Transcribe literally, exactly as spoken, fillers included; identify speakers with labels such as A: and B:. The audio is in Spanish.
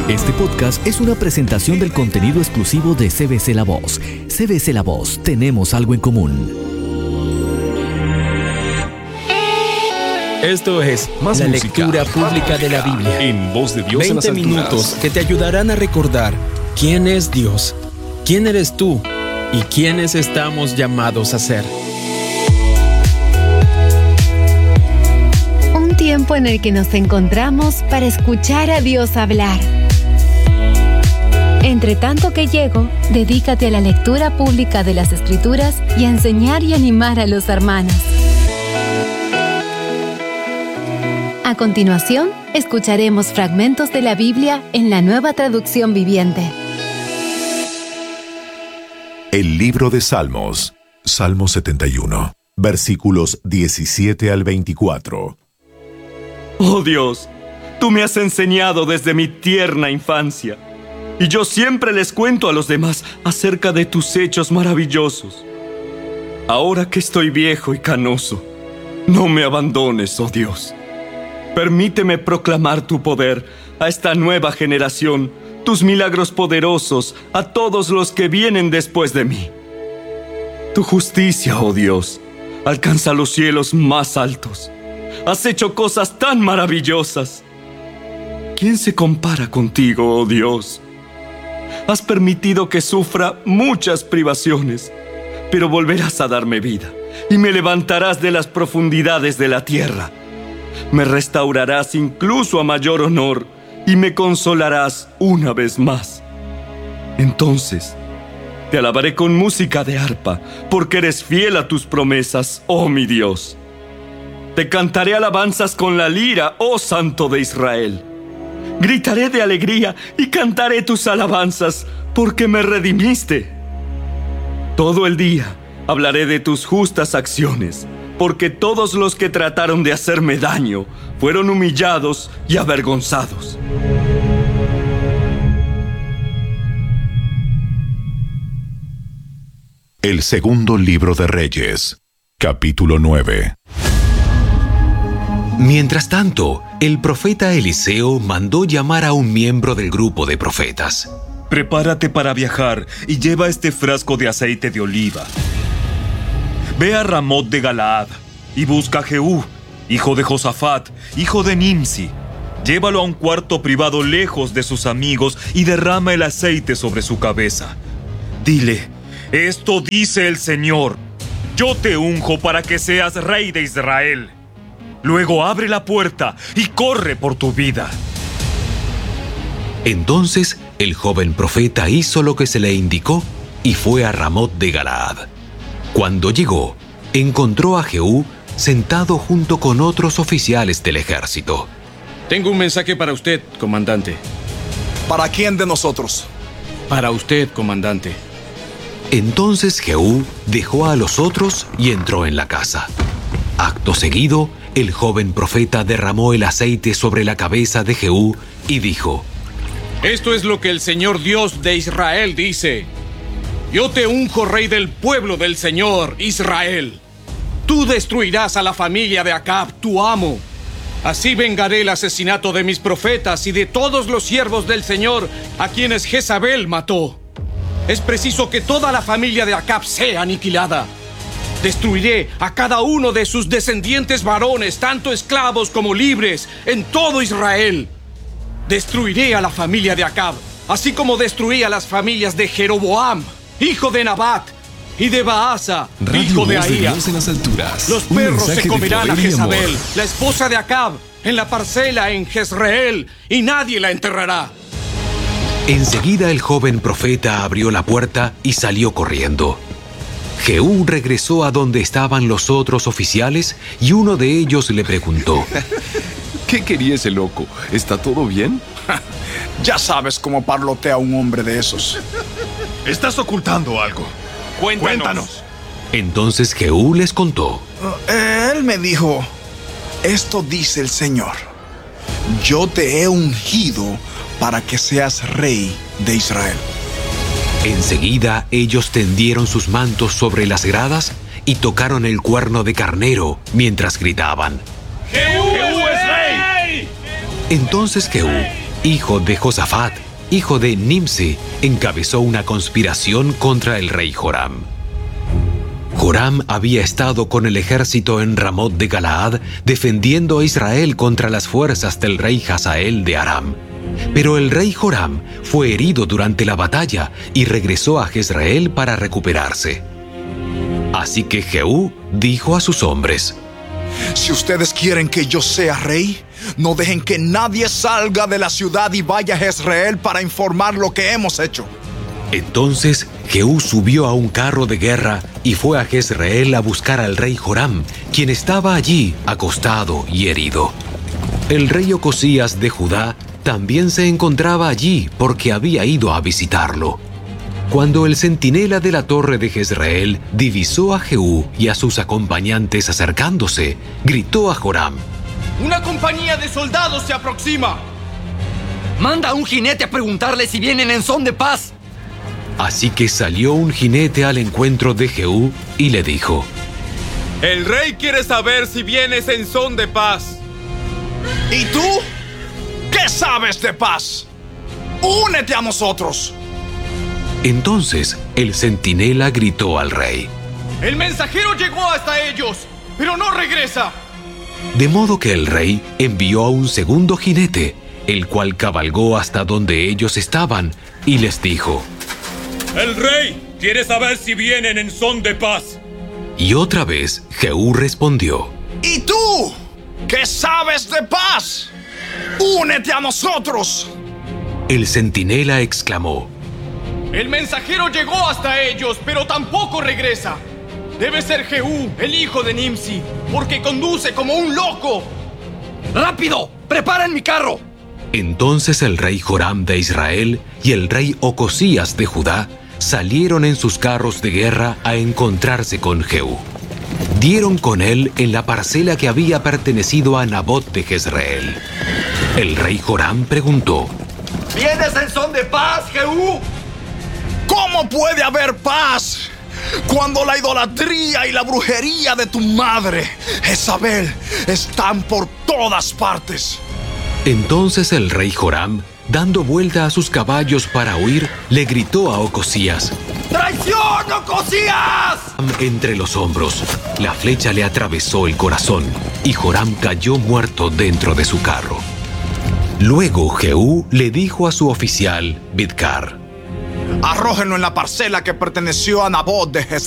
A: Este podcast es una presentación del contenido exclusivo de C B C La Voz. C B C La Voz, tenemos algo en común.
B: Esto es
C: Más
B: la
C: música,
B: lectura pública de la Biblia.
C: En voz de Dios en las
B: veinte
C: alturas.
B: minutos que te ayudarán a recordar quién es Dios, quién eres tú y quiénes estamos llamados a ser.
D: Un tiempo en el que nos encontramos para escuchar a Dios hablar. Entre tanto que llego, dedícate a la lectura pública de las Escrituras y a enseñar y animar a los hermanos. A continuación, escucharemos fragmentos de la Biblia en la Nueva Traducción Viviente.
E: El libro de Salmos, Salmo setenta y uno, versículos diecisiete al veinticuatro.
F: Oh Dios, tú me has enseñado desde mi tierna infancia, y yo siempre les cuento a los demás acerca de tus hechos maravillosos. Ahora que estoy viejo y canoso, no me abandones, oh Dios. Permíteme proclamar tu poder a esta nueva generación, tus milagros poderosos a todos los que vienen después de mí. Tu justicia, oh Dios, alcanza los cielos más altos. Has hecho cosas tan maravillosas. ¿Quién se compara contigo, oh Dios? Has permitido que sufra muchas privaciones, pero volverás a darme vida y me levantarás de las profundidades de la tierra. Me restaurarás incluso a mayor honor y me consolarás una vez más. Entonces, te alabaré con música de arpa, porque eres fiel a tus promesas, oh mi Dios. Te cantaré alabanzas con la lira, oh Santo de Israel. Gritaré de alegría y cantaré tus alabanzas, porque me redimiste. Todo el día hablaré de tus justas acciones, porque todos los que trataron de hacerme daño fueron humillados y avergonzados.
E: El segundo libro de Reyes, capítulo nueve.
G: Mientras tanto, el profeta Eliseo mandó llamar a un miembro del grupo de profetas.
H: Prepárate para viajar y lleva este frasco de aceite de oliva. Ve a Ramot de Galaad y busca a Jehú, hijo de Josafat, hijo de Nimsi. Llévalo a un cuarto privado lejos de sus amigos y derrama el aceite sobre su cabeza. Dile, esto dice el Señor, yo te unjo para que seas rey de Israel. Luego abre la puerta y corre por tu vida.
G: Entonces el joven profeta hizo lo que se le indicó y fue a Ramot de Galaad. Cuando llegó, encontró a Jehú sentado junto con otros oficiales del ejército.
B: Tengo un mensaje para usted, comandante.
I: ¿Para quién de nosotros?
B: Para usted, comandante.
G: Entonces Jehú dejó a los otros y entró en la casa. Acto seguido, el joven profeta derramó el aceite sobre la cabeza de Jehú y dijo:
J: Esto es lo que el Señor Dios de Israel dice. Yo te unjo rey del pueblo del Señor, Israel. Tú destruirás a la familia de Acab, tu amo. Así vengaré el asesinato de mis profetas y de todos los siervos del Señor a quienes Jezabel mató. Es preciso que toda la familia de Acab sea aniquilada. Destruiré a cada uno de sus descendientes varones, tanto esclavos como libres, en todo Israel. Destruiré a la familia de Acab, así como destruí a las familias de Jeroboam, hijo de Nabat, y de Baasa,
C: Radio
J: hijo de
C: Voz de
J: Ahía.
C: Dios en las alturas.
J: Los
C: Un
J: perros
C: mensaje
J: se
C: de
J: comerán a
C: poder y amor.
J: Jezabel, la esposa de Acab, en la parcela en Jezreel, y nadie la enterrará.
G: Enseguida el joven profeta abrió la puerta y salió corriendo. Jehú regresó a donde estaban los otros oficiales y uno de ellos le preguntó:
C: ¿Qué quería ese loco? ¿Está todo bien?
I: Ya sabes cómo parlotea un hombre de esos.
H: Estás ocultando algo. Cuéntanos. Cuéntanos.
G: Entonces Jehú les contó:
I: Uh, él me dijo, esto dice el Señor, yo te he ungido para que seas rey de Israel.
G: Enseguida ellos tendieron sus mantos sobre las gradas y tocaron el cuerno de carnero mientras gritaban:
J: ¡Jehú es rey!
G: Entonces Jehú hijo de Josafat, hijo de Nimsi, encabezó una conspiración contra el rey Joram. Joram había estado con el ejército en Ramot de Galaad defendiendo a Israel contra las fuerzas del rey Hazael de Aram. Pero el rey Joram fue herido durante la batalla y regresó a Jezreel para recuperarse. Así que Jehú dijo a sus hombres:
I: Si ustedes quieren que yo sea rey, no dejen que nadie salga de la ciudad y vaya a Jezreel para informar lo que hemos hecho.
G: Entonces Jehú subió a un carro de guerra y fue a Jezreel a buscar al rey Joram, quien estaba allí acostado y herido. El rey Ocosías de Judá también se encontraba allí porque había ido a visitarlo. Cuando el centinela de la torre de Jezreel divisó a Jehú y a sus acompañantes acercándose, gritó a Joram:
F: ¡Una compañía de soldados se aproxima! ¡Manda a un jinete a preguntarle si vienen en son de paz!
G: Así que salió un jinete al encuentro de Jehú y le dijo:
K: El rey quiere saber si vienes en son de paz.
I: ¿Y tú? ¿Qué sabes de paz? ¡Únete a nosotros!
G: Entonces el centinela gritó al rey:
F: ¡El mensajero llegó hasta ellos, pero no regresa!
G: De modo que el rey envió a un segundo jinete, el cual cabalgó hasta donde ellos estaban y les dijo:
K: El rey quiere saber si vienen en son de paz.
G: Y otra vez Jehú respondió:
I: ¿Y tú? ¿Qué sabes de paz? ¡Únete a nosotros!
G: El centinela exclamó:
F: El mensajero llegó hasta ellos, pero tampoco regresa. Debe ser Jehú, el hijo de Nimsi, porque conduce como un loco. ¡Rápido! ¡Preparen mi carro!
G: Entonces el rey Joram de Israel y el rey Ocosías de Judá salieron en sus carros de guerra a encontrarse con Jehú. Dieron con él en la parcela que había pertenecido a Nabot de Jezreel. El rey Joram preguntó:
F: ¿Vienes en son de paz, Jehú?
I: ¿Cómo puede haber paz cuando la idolatría y la brujería de tu madre, Jezabel, están por todas partes?
G: Entonces el rey Joram, dando vuelta a sus caballos para huir, le gritó a Ocosías:
F: ¡Traición, Ocosías!
G: Entre los hombros, la flecha le atravesó el corazón y Joram cayó muerto dentro de su carro. Luego Jehú le dijo a su oficial, Bidkar:
I: Arrójenlo en la parcela que perteneció a Nabot de Jezreel.